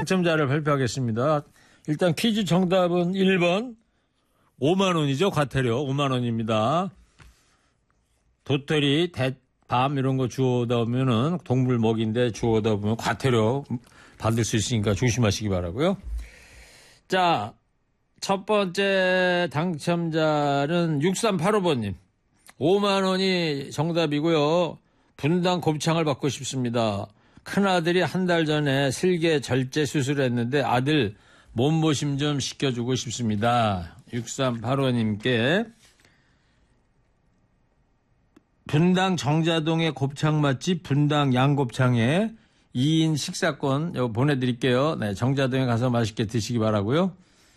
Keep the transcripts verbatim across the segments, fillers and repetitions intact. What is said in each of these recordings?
당첨자를 발표하겠습니다. 일단 퀴즈 정답은 일 번 오만 원이죠. 과태료 오만 원입니다. 도토리, 대밤 이런 거 주워다 보면은 동물 먹인데 주워다 보면 과태료 받을 수 있으니까 조심하시기 바라고요. 자, 첫 번째 당첨자는 육삼팔오 번님. 오만 원이 정답이고요. 분당 곱창을 받고 싶습니다. 큰아들이 한 달 전에 슬개 절제 수술했는데 아들 몸보심 좀 시켜주고 싶습니다. 육삼팔오 님께 분당 정자동의 곱창 맛집 분당 양곱창에 이 인 식사권 보내드릴게요. 네, 정자동에 가서 맛있게 드시기 바라고요.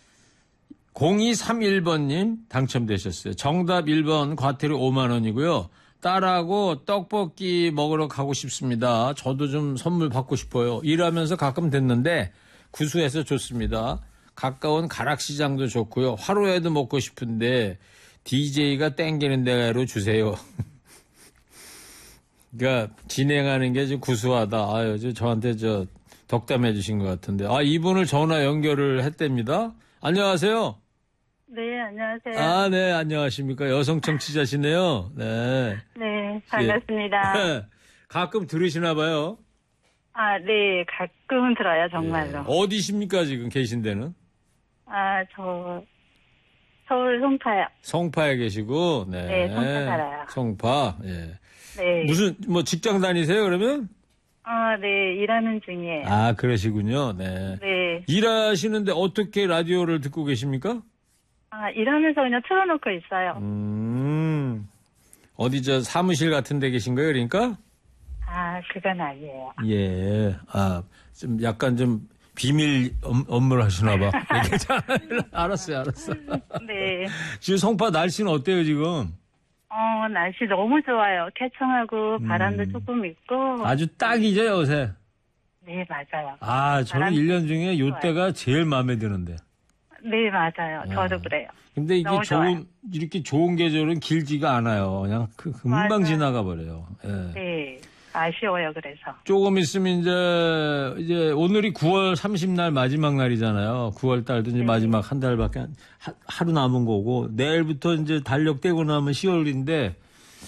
공이삼일 번님 당첨되셨어요. 정답 일 번 과태료 오만 원이고요. 딸하고 떡볶이 먹으러 가고 싶습니다. 저도 좀 선물 받고 싶어요. 일하면서 가끔 듣는데 구수해서 좋습니다. 가까운 가락시장도 좋고요. 화로에도 먹고 싶은데 디제이가 땡기는 대로 주세요. 그러니까 진행하는 게 좀 구수하다. 아유, 저 저한테 저 덕담해 주신 것 같은데. 아, 이분을 전화 연결을 했답니다. 안녕하세요. 네, 안녕하세요. 아, 네, 안녕하십니까. 여성 청취자시네요. 네. 네, 반갑습니다. 네. 가끔 들으시나 봐요. 아, 네, 가끔은 들어요, 정말로. 네. 어디십니까, 지금 계신 데는? 아, 저, 서울 송파요. 송파에 계시고, 네. 네, 송파 살아요. 송파, 예. 네. 무슨, 뭐, 직장 다니세요, 그러면? 아, 네, 일하는 중이에요. 아, 그러시군요. 네. 네. 일하시는데 어떻게 라디오를 듣고 계십니까? 아, 일하면서 그냥 틀어놓고 있어요. 음, 어디 저 사무실 같은 데 계신 거예요, 그러니까? 아, 그건 아니에요. 예. 아, 좀 약간 좀 비밀 업, 업무를 하시나 봐. 알았어요, 알았어. 네. 지금 송파 날씨는 어때요, 지금? 어, 날씨 너무 좋아요. 쾌청하고 바람도 음. 조금 있고. 아주 딱이죠, 요새? 네, 맞아요. 아, 저는 일 년 중에 요 때가 제일 마음에 드는데. 네, 맞아요. 저도 아. 그래요. 근데 이게 너무 좋은, 좋아요. 이렇게 좋은 계절은 길지가 않아요. 그냥 그 금방 맞아요. 지나가 버려요. 예. 네, 아쉬워요, 그래서. 조금 있으면 이제, 이제 오늘이 구월 삼십날 마지막 날이잖아요. 구월 달도 이제 네. 마지막 한 달밖에 하, 하루 남은 거고, 내일부터 이제 달력 떼고 나면 시월인데,